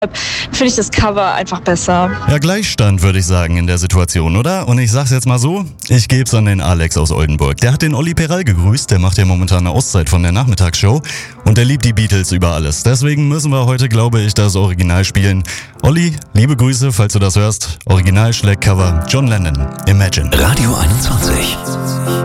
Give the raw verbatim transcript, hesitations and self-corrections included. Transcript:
finde ich das Cover einfach besser. Ja, Gleichstand würde ich sagen in der Situation, oder? Und ich sag's jetzt mal so, ich geb's an den Alex aus Oldenburg. Der hat den Olli Peral gegrüßt, der macht ja momentan eine Auszeit von der Nachmittagsshow und der liebt die Beatles über alles. Deswegen müssen wir heute, glaube ich, das Original spielen. Olli, liebe Grüße, falls du das hörst. Original Schleck Cover John Lennon, Imagine. Radio einundzwanzig.